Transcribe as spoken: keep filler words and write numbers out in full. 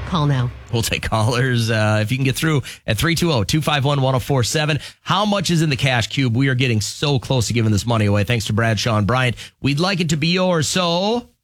Call now. We'll take callers uh, if you can get through at three two zero, two five one, one zero four seven. How much is in the cash cube? We are getting so close to giving this money away. Thanks to Bradshaw and Bryant. We'd like it to be yours. So